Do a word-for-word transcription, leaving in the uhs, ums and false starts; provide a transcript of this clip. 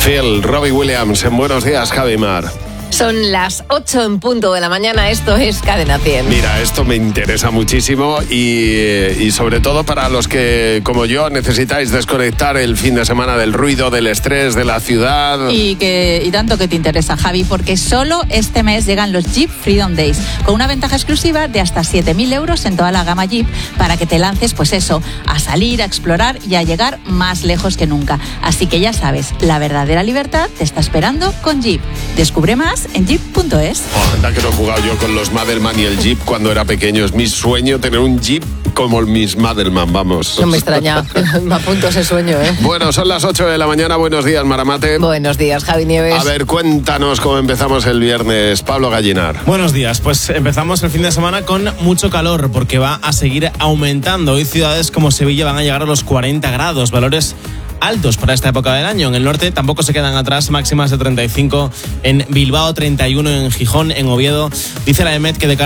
Phil, Robbie Williams, en Buenos Días, Javi Mar. Son las ocho en punto de la mañana, esto es Cadena cien. Mira, esto me interesa muchísimo y, y sobre todo para los que, como yo, necesitáis desconectar el fin de semana del ruido, del estrés, de la ciudad. Y, que, y tanto que te interesa, Javi, porque solo este mes llegan los Jeep Freedom Days, con una ventaja exclusiva de hasta siete mil euros en toda la gama Jeep, para que te lances, pues eso, a salir, a explorar y a llegar más lejos que nunca. Así que ya sabes, la verdadera libertad te está esperando con Jeep. Descubre más en jeep punto es. Oh, anda que no he jugado yo con los Madelman y el Jeep cuando era pequeño. Es mi sueño tener un Jeep como mis Madelman, vamos. No me extraña, me apunto ese sueño, ¿eh? Bueno, son las ocho de la mañana. Buenos días, Maramate. Buenos días, Javi Nieves. A ver, cuéntanos cómo empezamos el viernes. Pablo Gallinar. Buenos días, pues empezamos el fin de semana con mucho calor porque va a seguir aumentando. Hoy ciudades como Sevilla van a llegar a los cuarenta grados, valores altos para esta época del año. En el norte tampoco se quedan atrás, máximas de treinta y cinco en Bilbao, treinta y uno en Gijón, en Oviedo. Dice la EMET que de cara